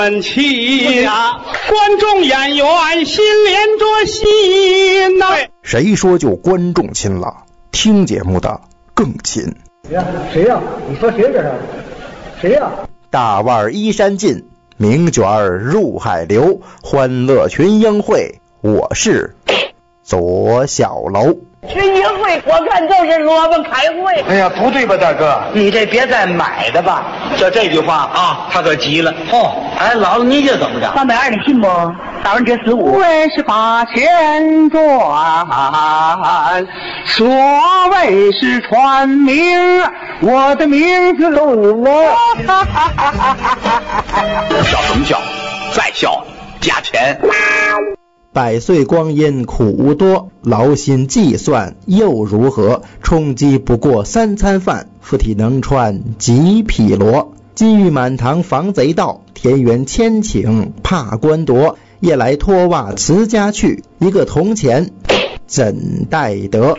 本期观众演员心连着心呐。 谁说就观众亲了？听节目的更亲。 谁呀？你说谁这是？谁呀？ 大腕依山尽，名卷入海流，欢乐群英会，我是左小楼。 群英会我看就是萝卜开会。 哎呀，不对吧，大哥？ 你这别再买的吧。 这句话啊，他可急了。 哦， 哎，姥姥你这怎么着 ？320的信不？48千转，所谓是传名，我的名字都有了。 笑什么笑？再笑加钱。 百岁光阴苦无多，劳心计算又如何？充饥不过3餐饭，附体能穿几匹罗。金玉满堂防贼盗，田园千顷怕官夺。夜来脱袜辞家去，一个铜钱怎带得？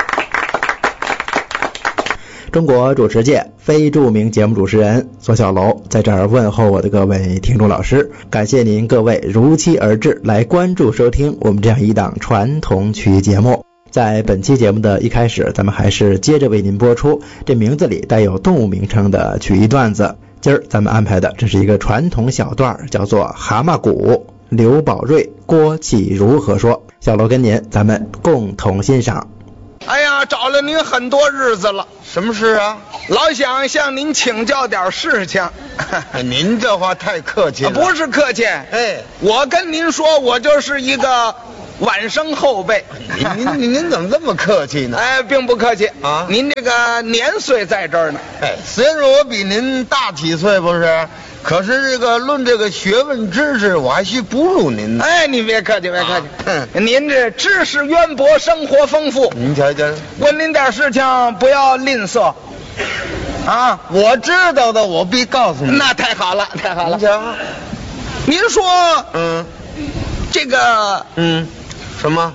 中国主持界非著名节目主持人左小楼在这儿问候我的各位听众老师，感谢您各位如期而至来关注收听我们这样一档传统曲艺节目。在本期节目的一开始，咱们还是接着为您播出这名字里带有动物名称的曲艺段子。今儿咱们安排的这是一个传统小段，叫做蛤蟆鼓，刘宝瑞、郭启如何说。小楼跟您咱们共同欣赏。 哎呀，找了您很多日子了。 什么事啊？ 老想向您请教点事情。 您这话太客气了。 不是客气， 哎， 我跟您说，我就是一个晚生后辈。 您怎么这么客气呢？ 哎，并不客气啊。 您这个年岁在这儿呢。 哎，虽然我比您大几岁不是，可是这个论这个学问知识，我还需不如您呢。 哎，你别客气，别客气。您这知识渊博，生活丰富。 您瞧瞧， 问您点事情不要吝啬啊！ 我知道的，我必告诉你。 那太好了，太好了。 您瞧， 您说，这个， 什么？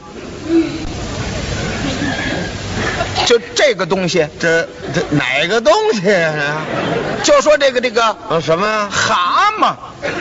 就这个东西， 这哪个东西啊？ 就说这个什么呀？ 蛤蟆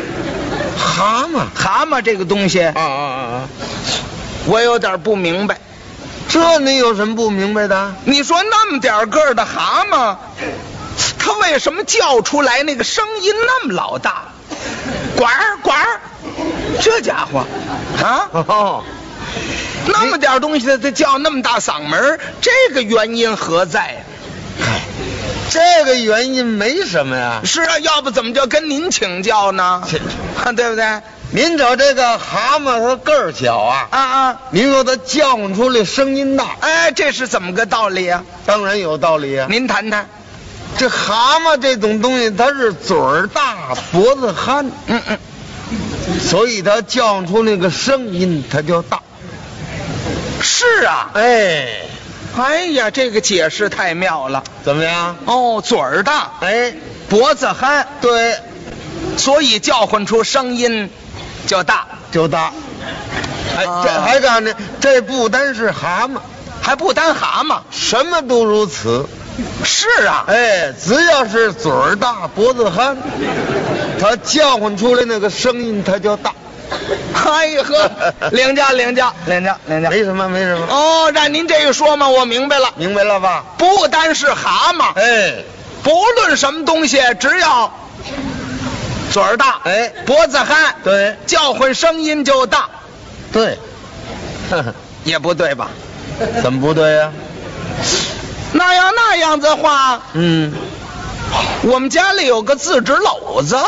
这个东西我有点不明白。 这你有什么不明白的？ 你说那么点个的蛤蟆，它为什么叫出来那个声音那么老大？呱呱，这家伙啊！那么点东西它叫那么大嗓门，这个原因何在呀？ 这个原因没什么呀。 是啊，要不怎么就跟您请教呢？对不对？ 您找这个蛤蟆它个儿小啊，您说它叫唤出来声音大， 哎，这是怎么个道理啊？ 当然有道理啊。 您谈谈。 这蛤蟆这种东西，它是嘴儿大脖子憨，所以它叫唤出那个声音它就大。 是啊， 哎呀，这个解释太妙了。 怎么样？ 哦，嘴儿大， 哎， 脖子憨， 对， 所以叫唤出声音就大。 哎，这还干呢？这不单是蛤蟆， 还不单蛤蟆， 什么都如此。 是啊， 哎，只要是嘴儿大脖子憨，它叫唤出来那个声音它就大。 哎呀呵，领教， 没什么。 哦，让您这一说嘛，我明白了吧？ 不单是蛤蟆， 哎， 不论什么东西，只要嘴儿大， 哎， 脖子憨， 对， 叫唤声音就大。 对， 也不对吧？ 怎么不对呀？ 那样子的话，我们家里有个自制篓子。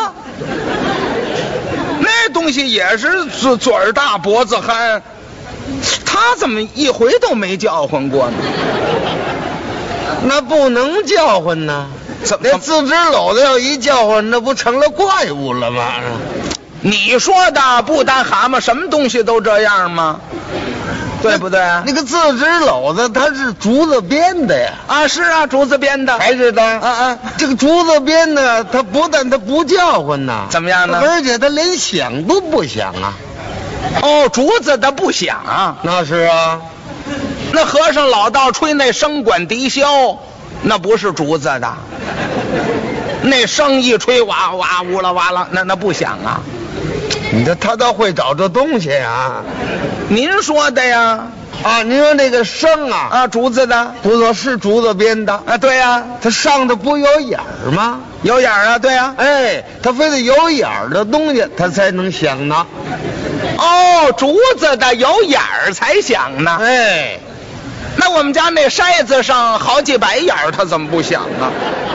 那东西也是嘴儿大脖子憨，他怎么一回都没叫唤过呢？ 那不能叫唤呢。那自制篓子要一叫唤，那不成了怪物了吗？ 你说的不单蛤蟆，什么东西都这样吗？对不对？ 那个自制篓子它是竹子编的呀。 啊，是啊，竹子编的。 还是的。这个竹子编的，它不但它不叫唤呐， 怎么样呢？ 而且它连响都不响啊。 哦，竹子它不响啊。 那是啊。 那和尚老道吹那笙管笛箫，那不是竹子的。 那声一吹，哇哇呜啦哇啦，那不响啊。 你这他倒会找这东西啊？ 您说的呀？ 啊，您说那个声啊， 啊，竹子的， 不错，是竹子编的啊，对呀， 它上头不有眼儿吗？ 有眼儿啊，对呀， 哎，它非得有眼儿的东西，它才能响呢。 哦，竹子的有眼儿才响呢。 哎， 那我们家那筛子上好几百眼儿，它怎么不响啊？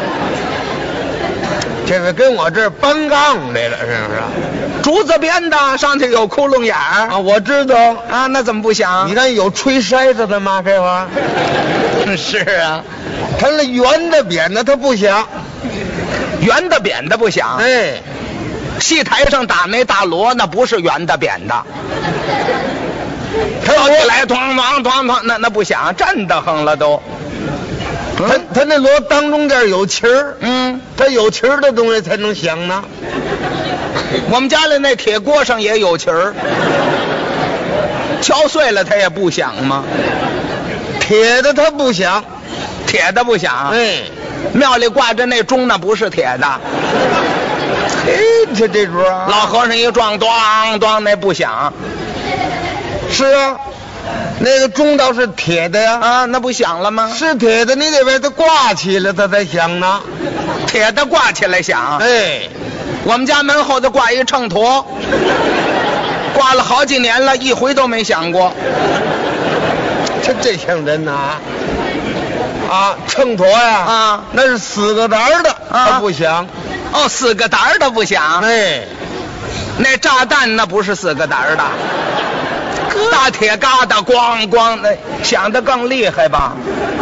这个跟我这儿搬杠来了，是不是？ 竹子编的，上头有窟窿眼儿啊，我知道啊，那怎么不响？ 你看有吹筛子的吗？这玩意儿是啊， 它那圆的扁的它不响， 圆的扁的不响。 哎， 戏台上打那大锣，那不是圆的扁的， 它跳起来咣咣咣咣，那不响，震得慌了都。 它那锣当中间有旗儿，它有旗儿的东西才能响呢。 我们家里那铁锅上也有旗儿，敲碎了它也不响吗？ 铁的它不响， 铁的不响。 哎， 庙里挂着那钟那不是铁的。 嘿，这主啊， 老和尚一撞，咣咣那不响。 是啊，那个钟倒是铁的呀。 啊，那不响了吗？ 是铁的，你得把它挂起来，它才响呢。 铁的挂起来响。 哎， 我们家门后头挂一秤砣，挂了好几年了，一回都没响过。 这像人呐！啊，秤砣呀， 啊， 那是4个胆儿的，它不响。 哦，4个胆儿的不响。 哎， 那炸弹那不是4个胆儿的，大铁疙瘩咣咣，那响得更厉害吧？